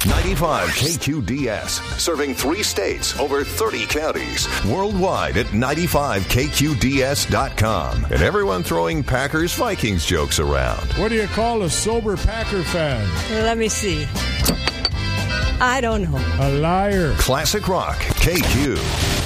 95 KQDS, serving 3 states, over 30 counties. Worldwide at 95KQDS.com. And everyone throwing Packers-Vikings jokes around. What do you call a sober Packer fan? Let me see. I don't know. A liar. Classic Rock, KQ.